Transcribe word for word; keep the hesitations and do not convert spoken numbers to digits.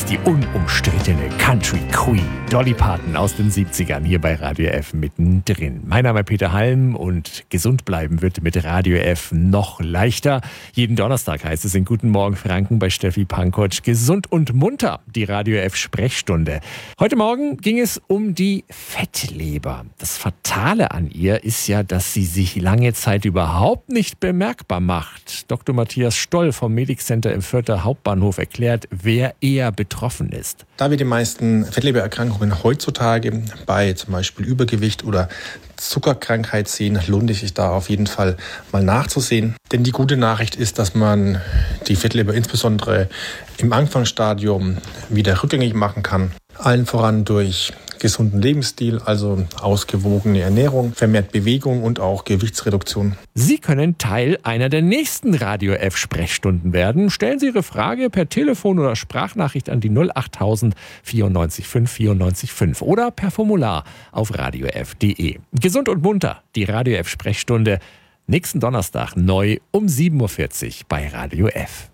ist die unumstrittene Country Queen Dolly Parton aus den siebzigern hier bei Radio F mittendrin. Mein Name ist Peter Halm und gesund bleiben wird mit Radio F noch leichter. Jeden Donnerstag heißt es in Guten Morgen Franken bei Steffi Pankotsch gesund und munter, die Radio F Sprechstunde. Heute Morgen ging es um die Fettleber. Das Fatale an ihr ist ja, dass sie sich lange Zeit überhaupt nicht bemerkbar macht. Doktor Matthias Stoll vom Medic Center im Fürther Hauptbahnhof erklärt, wer eher betroffen ist. Da wir die meisten Fettlebererkrankungen heutzutage bei zum Beispiel Übergewicht oder Zuckerkrankheit sehen, lohnt es sich da auf jeden Fall mal nachzusehen. Denn die gute Nachricht ist, dass man die Fettleber insbesondere im Anfangsstadium wieder rückgängig machen kann. Allen voran durch gesunden Lebensstil, also ausgewogene Ernährung, vermehrt Bewegung und auch Gewichtsreduktion. Sie können Teil einer der nächsten Radio F Sprechstunden werden. Stellen Sie Ihre Frage per Telefon oder Sprachnachricht an die null achttausend vierundneunzig fünf vierundneunzig fünf oder per Formular auf radiof punkt de. Gesund und munter, die Radio F Sprechstunde. Nächsten Donnerstag neu um sieben Uhr vierzig bei Radio F.